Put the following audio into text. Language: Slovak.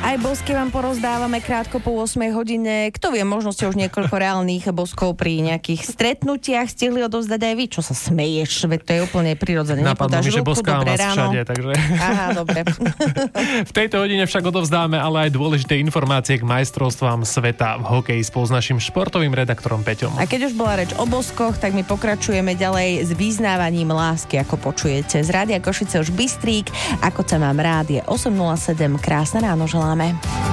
Aj bosky vám porozdávame krátko po 8 hodine. Kto vie, možno ste už niekoľko reálnych boskov pri nejakých stretnutiach stihli odovzdať aj vy. Čo sa smeješ? Veď to je úplne prirodzené. Napadlo mi, že boskám vás všade, takže... Aha, dobre. V tejto hodine však odovzdáme ale aj dôležité informácie k majstrovstvám sveta v hokeji spolu s našim športovým redaktorom Peťom. A keď už bola reč o boskoch, tak my pokračujeme ďalej s vyznávaním lásky, ako počujete. Z Rádia Košice už Bystrík, Ako ťa mám rád, je 8:07. Krásne ráno želáme.